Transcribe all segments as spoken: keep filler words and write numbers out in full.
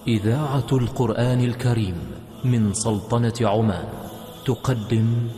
إذاعة القرآن الكريم من سلطنة عمان تقدم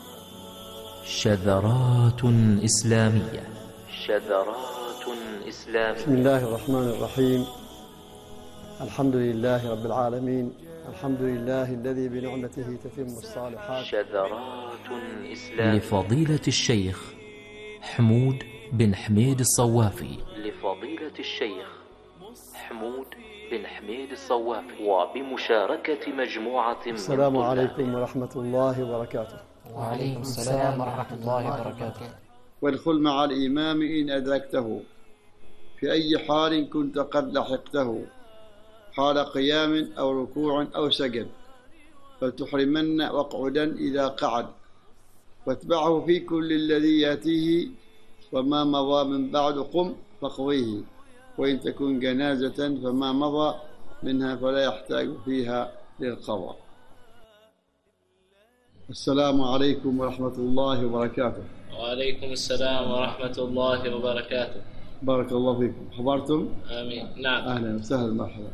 شذرات إسلامية. شذرات إسلامية. بسم الله الرحمن الرحيم. الحمد لله رب العالمين. الحمد لله الذي بنعمته تتم الصالحات. شذرات إسلامية لفضيلة الشيخ حمود بن حميد الصوافي. لفضيلة الشيخ حمود بن حميد الصوافي وبمشاركة مجموعة من السلام عليكم ورحمة الله وبركاته. وعليكم السلام ورحمة الله وبركاته. وادخل مع الإمام إن أدركته، في أي حال كنت قد لحقته، حال قيام أو ركوع أو سجد، فلتحرمن واقعدا إذا قعد، واتبعه في كل الذي يأتيه، وما مضى من بعد قم فاقضيه، وإن تكن جنازة فما مضى منها فلا يحتاج فيها للقضاء. السلام عليكم ورحمة الله وبركاته. وعليكم السلام ورحمة الله وبركاته. بارك الله فيكم. حضرتم؟ آمين. نعم. أهلا وسهلا، مرحبا.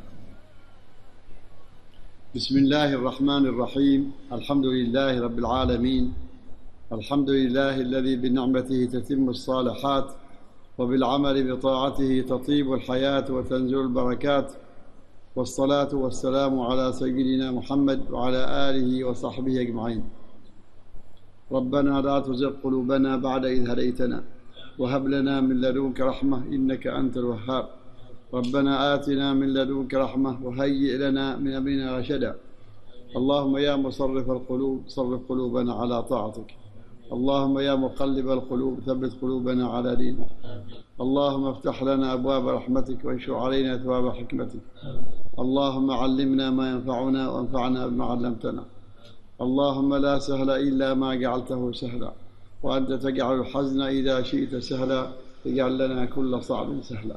بسم الله الرحمن الرحيم. الحمد لله رب العالمين. الحمد لله الذي بنعمته تتم الصالحات، وبالعمل بطاعته تطيب الحياة وتنزل البركات، والصلاة والسلام على سيدنا محمد وعلى آله وصحبه أجمعين. ربنا لا تزغ قلوبنا بعد إذ هديتنا، وهب لنا من لدنك رحمة إنك أنت الوهاب. ربنا آتنا من لدنك رحمة وهيئ لنا من أمرنا رشدا. اللهم يا مصرف القلوب صرف قلوبنا على طاعتك. اللهم يا مقلب القلوب ثبت قلوبنا على دينك. اللهم افتح لنا أبواب رحمتك وانشر علينا ثواب حكمتك. اللهم علمنا ما ينفعنا وانفعنا بما علمتنا. اللهم لا سهل إلا ما جعلته سهلا، وأنت تجعل الحزن إذا شئت سهلا، اجعل لنا كل صعب سهلا.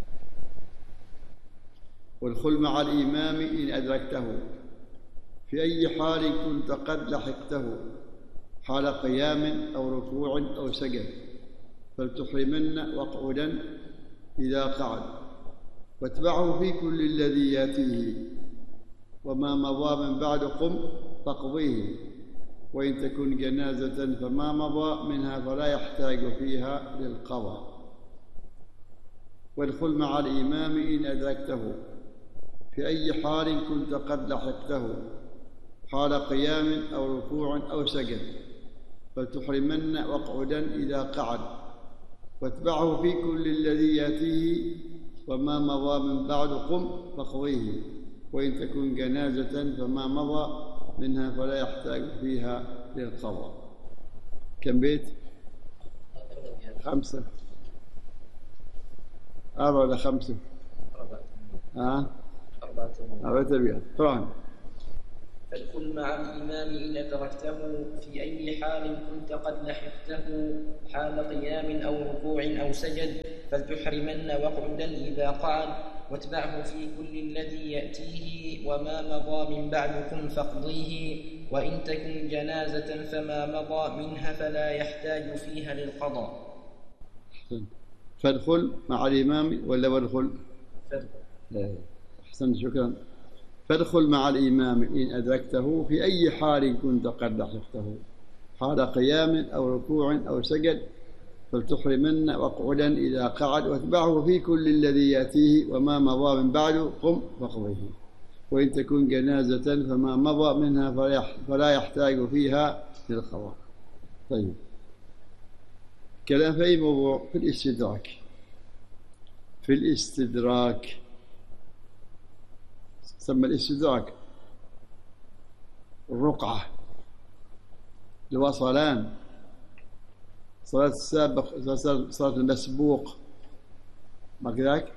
وادخل مع الإمام إن أدركته، في أي حال كنت قد لحقته، حال قيام أو ركوع أو سجد، فلتحرمن واقعدا إذا قعد، واتبعه في كل الذي يأتيه، وما مضى من بعد قم فاقضيه، وإن تكن جنازة فما مضى منها فلا يحتاج فيها للقضاء. وادخل مع الإمام إن أدركته، في أي حال كنت قد لحقته، حال قيام أو ركوع أو سجد، فلتحرمن واقعدا إذا قعد، واتبعه في كل الذي يأتيه، وما مضى من بعد قم فاقضيه، وإن تكن جنازة فما مضى منها فلا يحتاج فيها للقضاء. كم بيت؟ خمسة. أربعة ولا خمسة؟ أربعة. ها؟ أربعة. أربعة أبيات. قرآن. فادخل مع الإمام إن أدركته، في أي حال كنت قد لحقته، حال قيام أو ركوع أو سجد، فلتحرمن واقعدا إذا قعد، واتبعه في كل الذي يأتيه، وما مضى من بعد قم فاقضيه، وإن تكن جنازة فما مضى منها فلا يحتاج فيها للقضاء. فادخل مع الإمام ولا وادخل؟ فادخل. أحسنت، شكرا. فادخل مع الإمام إن أدركته، في أي حال كنت قد لحقته، حال قيام أو ركوع أو سجد، فلتحرمن واقعدا إذا قعد، واتبعه في كل الذي يأتيه، وما مضى من بعد قم فاقضيه، وإن تكن جنازة فما مضى منها فلا يحتاج فيها للقضاء. طيب، كلام في أي موضوع؟ في الاستدراك. في الاستدراك سمى الاستدراك الرقعة، الوصلان، صلاة السابق، صلاة المسبوق، ما كذاك؟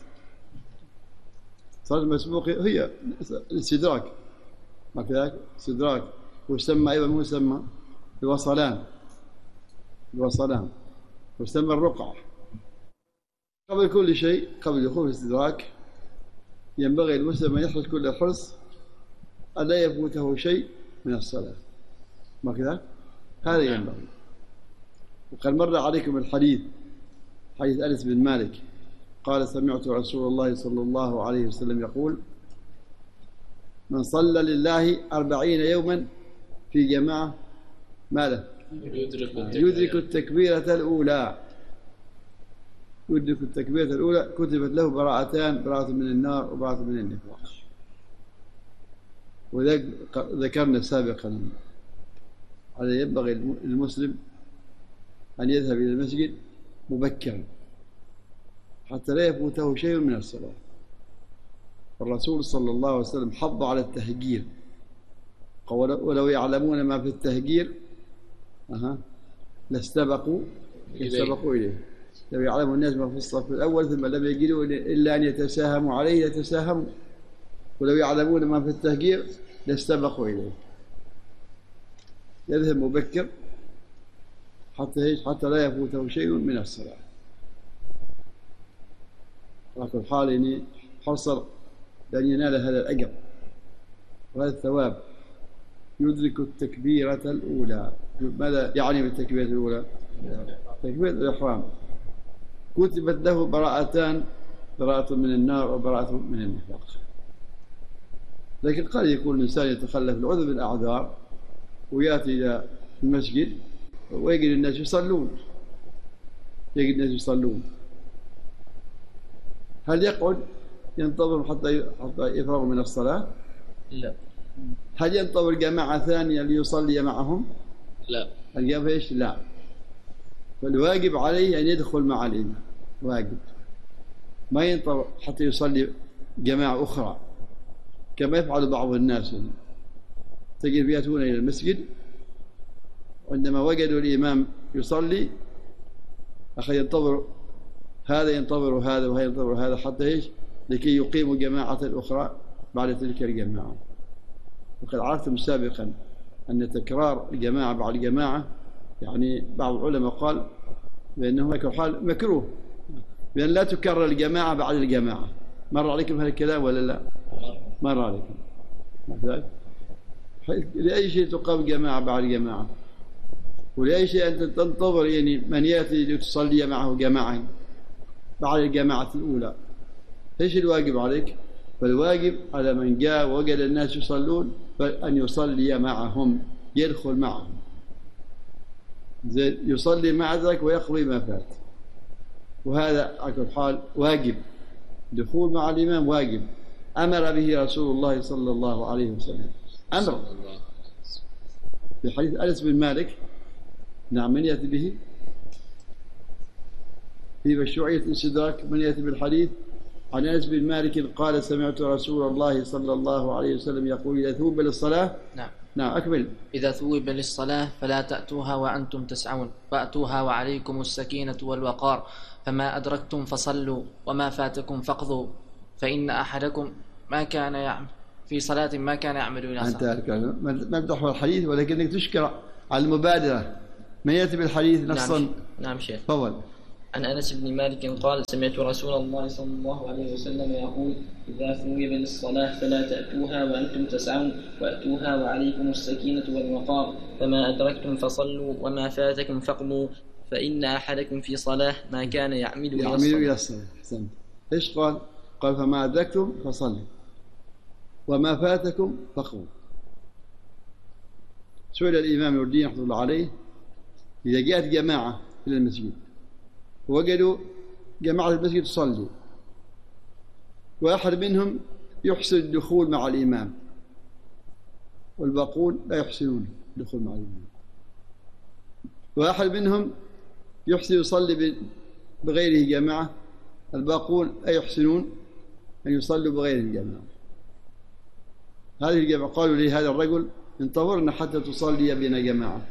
صلاة المسبوق هي الاستدراك، ما كذاك؟ استدراك. ويسمى أيضا مسمى الوصلان، الوصلان، ويسمى الرقعة. قبل كل شيء، قبل دخول الاستدراك، ينبغي المسلم أن يحرص كل الحرص ألا يفوته شيء من الصلاة، ما كذا؟ هذا ينبغي. وقد مر عليكم الحديث، حديث أنس بن مالك قال: سمعت رسول الله صلى الله عليه وسلم يقول: من صلى لله أربعين يوما في جماعة ما له يدرك التكبيرة الأولى يدرك التكبيرة الأولى كتبت له براءتان، براءة من النار وبراءة من النفاق. وذكرنا سابقا على ينبغي المسلم أن يذهب إلى المسجد مبكرا حتى لا يفوته شيء من الصلاة. الرسول صلى الله عليه وسلم حض على التهجير، ولو يعلمون ما في التهجير أها لاستبقوا يستبقوا إليه. لو يعلم الناس ما في الصف الأول ثم لم يجدوا إلا أن يتساهموا عليه يتساهموا، ولو يعلمون ما في التهجير لاستبقوا إليه. يذهب مبكر حتى حتى لا يفوته شيء من الصلاة. على كل حال يعني حرصا لأن ينال هذا الأجر وهذا الثواب. يدرك التكبيرة الأولى. ماذا يعني بالتكبيرة الأولى؟ تكبيرة الإحرام. كتبت له براءتان، براءة من النار وبراءة من النفاق. لكن قد يكون الإنسان يتخلف العذر بالأعذار ويأتي إلى المسجد ويجد الناس يصلون يجد الناس يصلون هل يقعد ينتظر حتى حتى يفرغوا من الصلاة؟ لا. هل ينتظر جماعة ثانية ليصلي معهم؟ لا. الجواب ايش؟ لا. فالواجب عليه أن يدخل مع الإمام، واجب. ما ينتظر حتى يصلي جماعة أخرى كما يفعل بعض الناس. تجد يأتون إلى المسجد عندما وجدوا الإمام يصلي أخي ينتظر هذا ينتظر هذا وهذا ينتظر هذا حتى إيش؟ لكي يقيموا جماعة أخرى بعد تلك الجماعة. وقد عرفتم سابقا أن تكرار الجماعة بعد الجماعة يعني بعض العلماء قال بأنه حال مكروه، بأن لا تكرر الجماعة بعد الجماعة. مر عليكم هذا الكلام ولا لا؟ مر عليكم. لأي شيء تقام جماعة بعد جماعة، ولأي شيء أنت تنتظر يعني من يأتي لتصلي معه جماعة بعد الجماعة الأولى. إيش الواجب عليك؟ فالواجب على من جاء ووجد الناس يصلون أن يصلي معهم، يدخل معهم، يصلي مع ذلك ويقضي ما فات. وهذا على كل حال واجب، دخول مع الإمام واجب أمر به رسول الله صلى الله عليه وسلم. أمر في حديث أنس بن مالك، نعم، من يأتي به في مشروعية استدراك من يأتي بالحديث عن أنس بن مالك قال سمعت رسول الله صلى الله عليه وسلم يقول إذا ثوب للصلاة. نعم نعم أكمل. إذا ثوب للصلاة فلا تأتوها وأنتم تسعون، فأتوها وعليكم السكينة والوقار، فما أدركتم فصلوا وما فاتكم فاقضوا، فإن أحدكم ما كان يعمل في صلاة ما كان يعمل إلى صلاة. أنت ما بتحفظ الحديث ولكنك تشكر على المبادرة. من يأتي بالحديث نصا؟ نعم, نعم شيخ. تفضل. عن أنس بن مالك قال سمعت رسول الله صلى الله عليه وسلم يقول إذا ثوب للصلاة فلا تأتوها وأنتم تسعون، وأتوها وعليكم السكينة والوقار، فما أدركتم فصلوا وما فاتكم فاقضوا، فإن أحدكم في صلاة ما كان يعمل إلى الصلاة. يعمل إلى الصلاة. أحسنت. إيش قال؟ قال فما أدركتم فصلوا وما فاتكم فاقضوا. سئل الإمام ابن الدين رحمه الله عليه إذا جاءت جماعة إلى المسجد وجدوا جماعة المسجد تصلي وأحد منهم يحسن الدخول مع الإمام والباقون لا يحسنون الدخول مع الإمام، وأحد منهم يحسن يصلي بغيره جماعة، الباقون لا يحسنون أن يصلوا بغير الجماعة. هذه الجماعة قالوا لي هذا الرجل انتظرنا حتى تصلي بنا جماعة.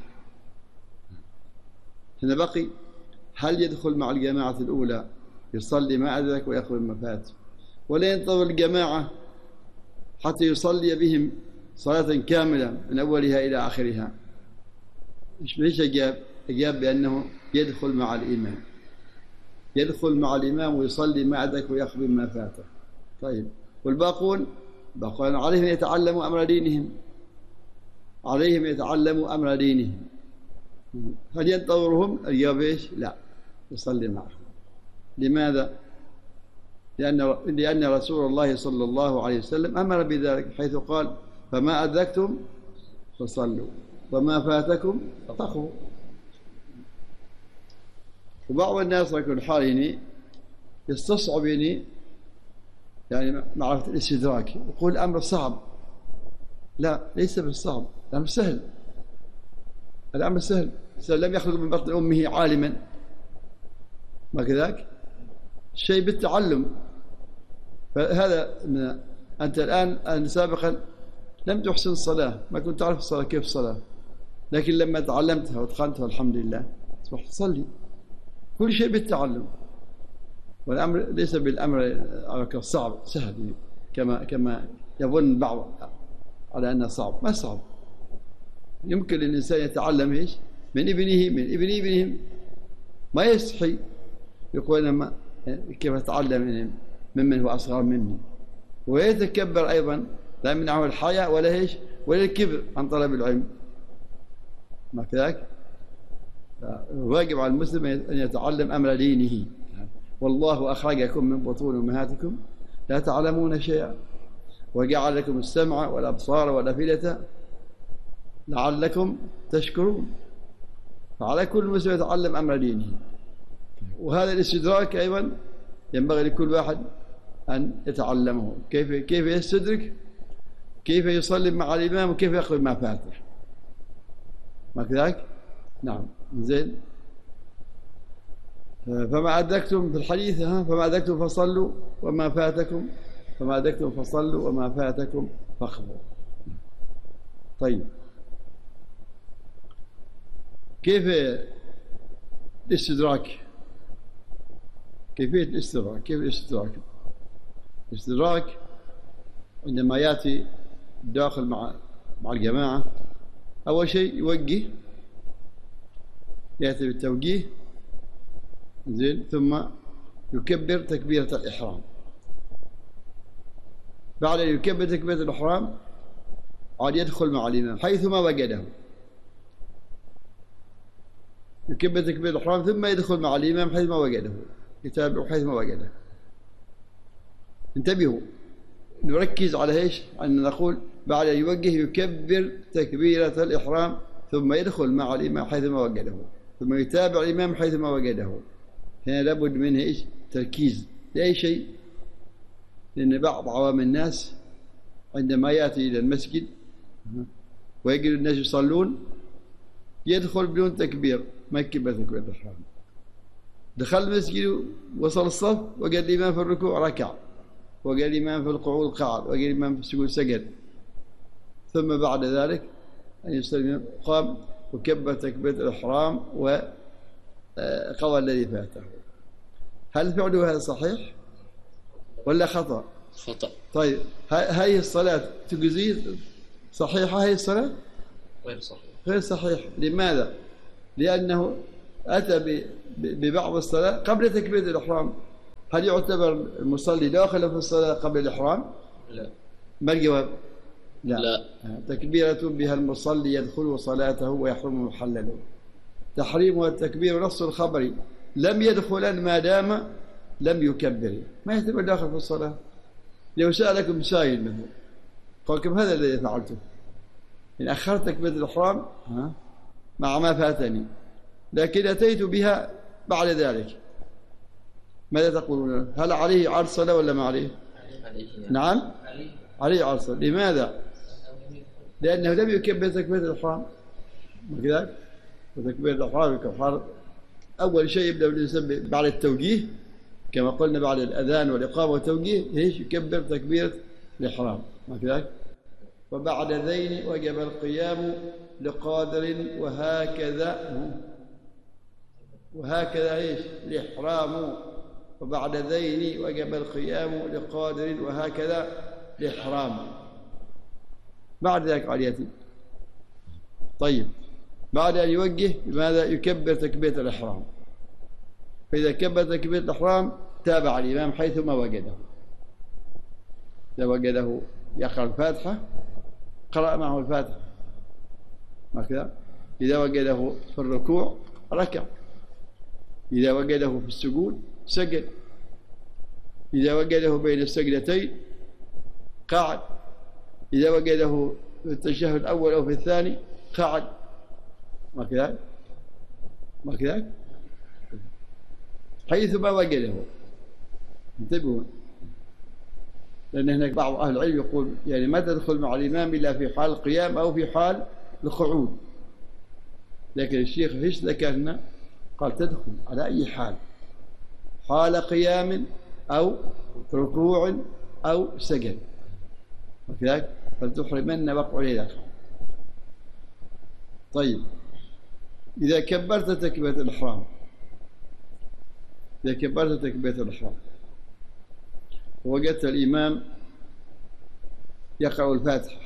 هنا بقي هل يدخل مع الجماعة الأولى يصلي مع ذلك ويأخذ ما فات، ولا ينتظر الجماعة حتى يصلي بهم صلاة كاملة من أولها إلى آخرها؟ ليش أجاب؟ أجاب بأنه يدخل مع الإمام، يدخل مع الإمام ويصلي مع ذلك ويأخذ ما فاته. طيب والباقون؟ باقون عليهم يتعلموا أمر دينهم، عليهم يتعلموا أمر دينهم. هل ينتظرهم؟ الجواب إيش؟ لا، يصلي معهم. لماذا؟ لأن لأن رسول الله صلى الله عليه وسلم أمر بذلك حيث قال فما أدركتم فصلوا وما فاتكم فقهوا. وبعض الناس يكون حاليني يستصعب يعني يعني معرفة الاستدراك، يقول الأمر صعب. لا، ليس بالصعب، الأمر سهل. الأمر سهل، لم يخرج من بطن أمه عالما، ما كذاك؟ شيء بالتعلم. فهذا أنت الآن أن سابقا لم تحسن الصلاة، ما كنت تعرف الصلاة كيف الصلاة، لكن لما تعلمتها واتقنتها الحمد لله أصبحت تصلي. كل شيء بالتعلم، والأمر ليس بالأمر صعب سهل كما كما يظن بعض على أنه صعب. ما صعب، يمكن للإنسان يتعلم إيش من ابنه من ابن ابنهم. ما يستحي يقول أنا كيف أتعلم ممن هو أصغر مني، ويتكبر أيضا، لا يمنعه الحياء ولا إيش ولا الكبر عن طلب العلم، ما كذاك؟ واجب على المسلم أن يتعلم أمر دينه. والله أخرجكم من بطون أمهاتكم لا تعلمون شيئا وجعل لكم السمع والأبصار والأفئدة لعلكم تشكرون. فعلى كل مسلم يتعلم أمر دينه. وهذا الاستدراك أيضا ينبغي لكل واحد أن يتعلمه، كيف كيف يستدرك، كيف يصلي مع الإمام، وكيف يقرأ ما فاته، ما كذلك؟ نعم. زين. فما أدركتم في الحديث ها فما أدركتم فصلوا وما فاتكم فما أدركتم فصلوا وما فاتكم فاقضوا. طيب، كيف الاستدراك؟ كيفية الاستدراك؟ كيف الاستدراك؟ الاستدراك عندما يأتي داخل مع مع الجماعة، أول شيء يوجه، يأتي بالتوجيه، زين، ثم يكبر تكبيرة الإحرام. بعد أن يكبر تكبيرة الإحرام عاد يدخل مع الإمام حيثما وجده، يكبر تكبيرة الإحرام ثم يدخل مع الإمام حيثما وجده، يتابعه حيثما وجده. انتبهوا، نركز على ايش؟ أن نقول بعد أن يوجه يكبر تكبيرة الإحرام ثم يدخل مع الإمام حيثما وجده، ثم يتابع الإمام حيثما وجده. هنا لابد منه ايش؟ تركيز لأي شيء، لأن بعض عوام الناس عندما يأتي إلى المسجد ويجد الناس يصلون يدخل بدون تكبير، ما يكبر تكبيرة الإحرام. دخل المسجد وصل الصف وجد الإمام في الركوع ركع، وجد الإمام في القعود قعد، وجد الإمام في السجود سجد، ثم بعد ذلك أن يسلم قام وكبر تكبيرة الإحرام وقضى الذي فاته. هل فعله هذا صحيح ولا خطأ؟ خطأ. طيب، هذه الصلاة تجزي؟ صحيحة هذه الصلاة؟ غير صحيح. غير صحيح. لماذا؟ لأنه أتى ببعض الصلاة قبل تكبيرة الإحرام. هل يعتبر المصلي داخل في الصلاة قبل الإحرام؟ لا. ما الجواب؟ لا. لا. تكبيرة بها المصلي يدخل صلاته ويحرم محلله. تحريمها التكبير نص الخبر لم يدخلن ما دام لم يكبر، ما يعتبر داخل في الصلاة. لو سألكم سائل منه قالكم هذا الذي فعلته، إن أخرت تكبيرة الإحرام مع ما فاتني، لكن أتيت بها بعد ذلك، ماذا تقولون؟ هل عليه عرض صلاة ولا ما عليه؟ نعم عليه عرض صلاة. لماذا؟ لأنه لم يكبر تكبيرة الإحرام، كذلك. وتكبيرة الإحرام كفارة. أول شيء يبدأ الإنسان بعد التوجيه كما قلنا، بعد الأذان والإقامة والتوجيه ايش؟ يكبر تكبيرة الإحرام، كذلك. وبعد ذين وجب القيام لقادر وهكذا وهكذا ايش؟ الإحرام. وبعد ذين وجب القيام لقادر وهكذا الإحرام. بعد ذلك عليتي. طيب، بعد أن يوجه بماذا؟ يكبر تكبيرة الإحرام. فإذا كبر تكبيرة الإحرام تابع الإمام حيثما وجده. إذا وجده يقرأ الفاتحة قرأ معه الفاتحة، هكذا. إذا وجده في الركوع ركع، إذا وجده في السجود سجد، إذا وجده بين السجدتين قعد، إذا وجده في التشهد الأول أو في الثاني قعد. ما كذلك؟ ما كذلك؟ حيث ما وجده. انتبهوا، لأن هناك بعض أهل العلم يقول يعني ما تدخل مع الإمام إلا في حال القيام أو في حال القعود، لكن الشيخ ايش ذكر لنا؟ قال تدخل على أي حال، حال قيام أو ركوع أو سجد، وكذلك فلتحرمن وقع يدك. طيب إذا كبرت تكبيرة الإحرام، إذا كبرت تكبيرة الإحرام ووجدت الإمام يقرأ الفاتحة،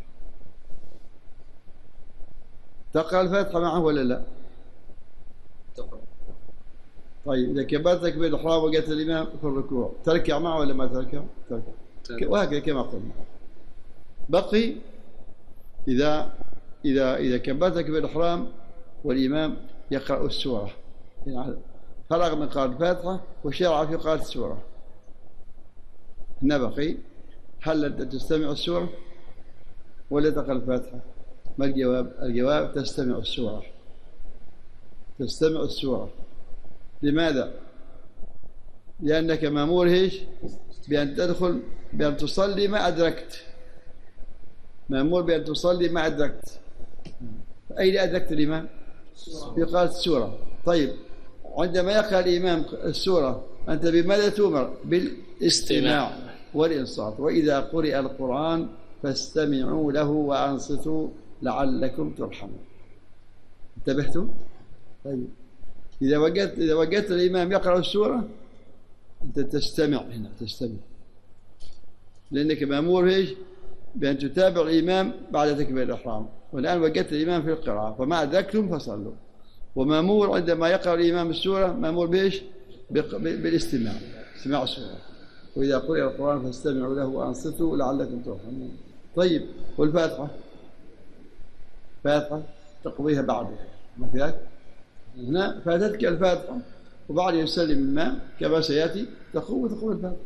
تقرأ الفاتحة معه ولا لا؟ تقرأ. طيب إذا كبرت تكبيرة الإحرام ووجدت الإمام في الركوع تركع معه ولا ما تركع؟ تركع. وهكذا كما قلنا. بقي إذا إذا إذا كبرت تكبيرة الإحرام والإمام يقرأ السورة، يعني فرغ من قراءة الفاتحة وشرع في قراءة السورة، هنا بقي هل أنت تستمع السورة ولا تقرأ الفاتحة؟ ما الجواب؟ الجواب تستمع السورة، تستمع السورة. لماذا؟ لأنك مأمور ايش؟ بأن تدخل بأن تصلي ما أدركت، مأمور بأن تصلي ما أدركت. أين أدركت الإمام؟ في قراءة السورة. طيب عندما يقرأ الإمام السورة أنت بماذا تؤمر؟ بالاستماع والإنصات. وإذا قرئ القرآن فاستمعوا له وأنصتوا لعلكم ترحمون. انتبهتم؟ طيب إذا وجدت إذا وجدت الإمام يقرأ السورة أنت تستمع، هنا تستمع، لأنك مأمور ايش؟ بأن تتابع الإمام بعد تكبير الإحرام. والآن وجدت الإمام في القراءة فما أدركتم فصلوا. ومأمور عندما يقرأ الإمام السورة مأمور بإيش؟ بالاستماع، استماع السورة. وإذا قرئ القرآن فاستمعوا له وأنصتوا لعلكم ترحمون. طيب والفاتحة؟ فاتحة تقضيها بعده، ما كذلك؟ هنا فاتتك الفاتحة وبعد يسلم الإمام كما سيأتي تقوم وتقوم الفاتحة.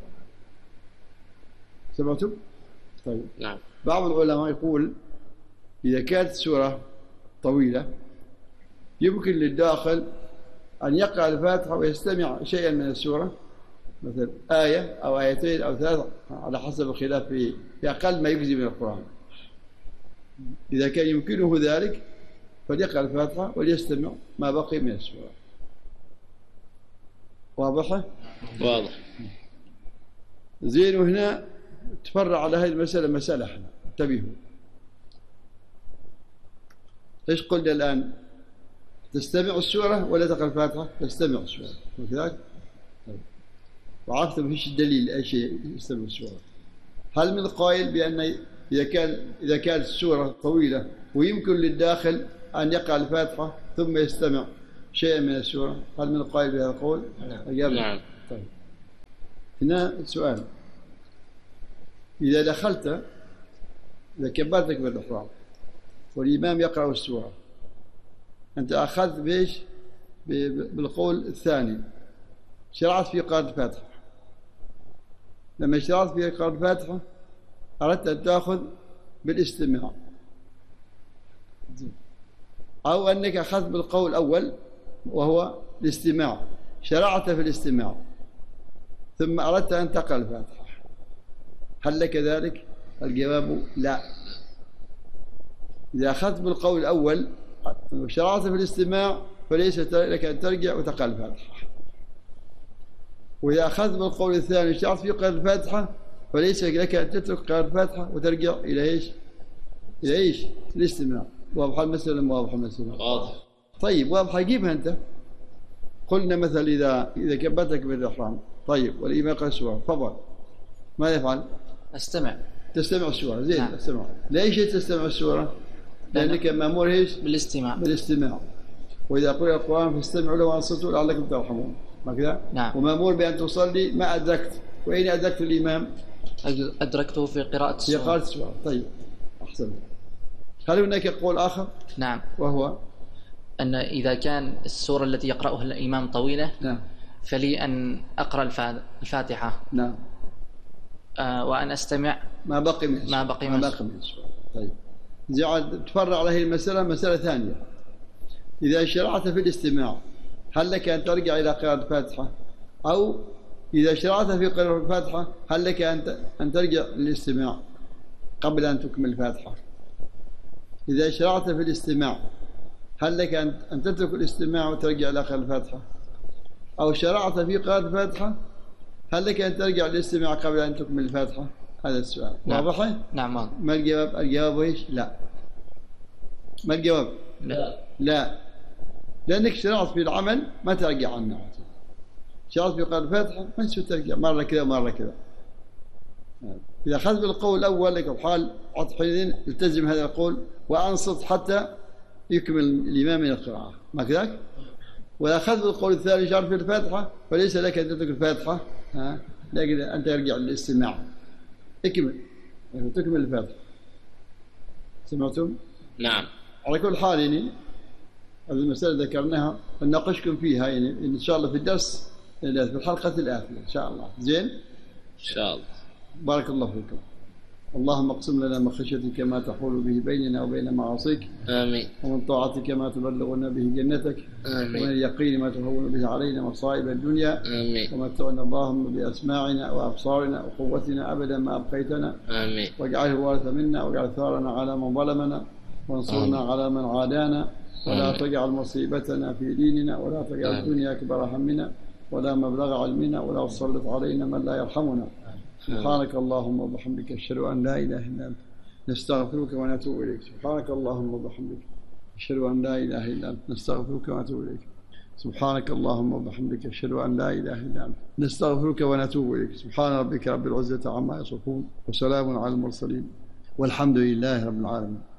سمعتم؟ طيب. نعم. بعض العلماء يقول إذا كانت السورة طويلة يمكن للداخل أن يقرأ الفاتحة ويستمع شيئا من السورة، مثل آية أو آيتين أو ثلاث على حسب الخلاف في أقل ما يجزي من القرآن. إذا كان يمكنه ذلك فليقرأ الفاتحة وليستمع ما بقي من السورة. واضحة؟ واضح. زين. وهنا تفرع على هذه المسألة مسألة احنا انتبهوا. ايش قلنا الآن؟ تستمع السورة ولا تقرأ الفاتحة؟ تستمع السورة، وكذلك وعرفتم ايش الدليل اي شيء يستمع السورة. هل من قائل بأن إذا كان إذا كانت السورة طويلة ويمكن للداخل أن يقرأ الفاتحة ثم يستمع شيئا من السورة، هل من قائل بهذا القول؟ نعم. نعم. طيب هنا السؤال، إذا دخلت إذا كبرتك بالإحرام والإمام يقرأ السورة أنت أخذت بإيش؟ بالقول الثاني، شرعت في قراءة الفاتحة. لما شرعت في قراءة الفاتحة أردت أن تأخذ بالاستماع، أو أنك أخذت بالقول الأول وهو الاستماع، شرعت في الاستماع ثم أردت أن تقرأ الفاتحة، هل لك ذلك؟ الجواب لا. إذا أخذت بالقول الأول وشرعت في الاستماع فليس لك أن ترجع وتقرأ الفاتحة. وإذا أخذت بالقول الثاني وشرعت في قراءة الفاتحة فليس لك أن تترك قراءة الفاتحة وترجع إلى إيش؟ إلى إيش؟ الاستماع. واضح المسألة؟ ما واضح المسألة؟ واضح. طيب واضح، جيبها أنت. قلنا مثلا إذا إذا كبرتك بالإحرام طيب والإمام يقرأ السورة تفضل ماذا يفعل؟ استمع. تستمع السورة. زين. نعم. استمع. ليش تستمع السورة؟ لأنك مأمور ايش؟ بالاستماع. بالاستماع. وإذا قرأ القرآن فاستمعوا له وأنصتوا لعلكم ترحمون، ما كذا؟ نعم. ومأمور بأن تصلي ما أدركت. وأين أدركت الإمام؟ أدركته في قراءة السورة. في قراءة السورة. طيب أحسن. هل هناك قول آخر؟ نعم. وهو أن إذا كان السورة التي يقرأها الإمام طويلة نعم. فلي أن أقرأ الفاتحة. نعم. آه وأن أستمع ما بقي من ما بقي ما من بقي من طيب، زعل تفرع عليه المسألة مسألة ثانية. إذا شرعت في الاستماع هل لك أن ترجع إلى قراءة الفاتحة؟ أو إذا شرعت في قراءة الفاتحة هل لك أن ترجع للاستماع قبل أن تكمل الفاتحة؟ إذا شرعت في الاستماع هل لك أن تترك الاستماع وترجع إلى قراءة الفاتحة؟ أو شرعت في قراءة الفاتحة هل لك أن ترجع للاستماع قبل أن تكمل الفاتحة؟ هذا السؤال. نعم. واضح؟ نعم. ما الجواب؟ الجواب إيش؟ لا. ما الجواب؟ لا. لا، لأنك شرعت في العمل ما ترجع عنه. شرعت في قراءة الفاتحة ما تسوي ترجع مرة كذا ومرة كذا. إذا أخذت بالقول الأول لك الحال حينئذ التزم هذا القول وأنصت حتى يكمل الإمام من القراءة، ما كذاك؟ وإذا أخذت بالقول الثاني شرعت في الفاتحة فليس لك أن تترك الفاتحة، ها، لكن أنت يرجع للاستماع. اكمل يعني تكمل الفاتحة. سمعتم؟ نعم. على كل حال يعني هذه المسألة ذكرناها نناقشكم فيها يعني إن شاء الله في الدرس في الحلقة الآتية إن شاء الله. زين؟ إن شاء الله. بارك الله فيكم. اللهم اقسم لنا من خشيتك ما تحول به بيننا وبين معاصيك. آمين. ومن طاعتك ما تبلغنا به جنتك. آمين. ومن اليقين ما تهون به علينا مصائب الدنيا. آمين. ومتعنا اللهم بأسماعنا وأبصارنا وقوتنا أبدا ما أبقيتنا. آمين. واجعله الوارث منا واجعل ثارنا على من ظلمنا وانصرنا على من عادانا ولا تجعل مصيبتنا في ديننا ولا تجعل الدنيا أكبر همنا ولا مبلغ علمنا ولا تسلط علينا من لا يرحمنا. سبحانك اللهم وبحمدك أشهد أن لا إله إلا أنت نستغفرك ونتوب إليك. سبحانك اللهم وبحمدك أشهد أن لا إله إلا أنت نستغفرك ونتوب إليك. سبحانك اللهم وبحمدك أشهد أن لا إله إلا أنت نستغفرك ونتوب إليك. سبحان ربك رب العزة عما يصفون وسلام على المرسلين والحمد لله رب العالمين.